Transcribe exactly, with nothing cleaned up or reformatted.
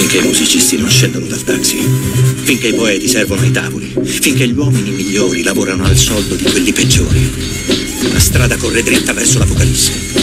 finché i musicisti non scendono dal taxi, finché i poeti servono ai tavoli, finché gli uomini migliori lavorano al soldo di quelli peggiori. La strada corre dritta verso l'Apocalisse.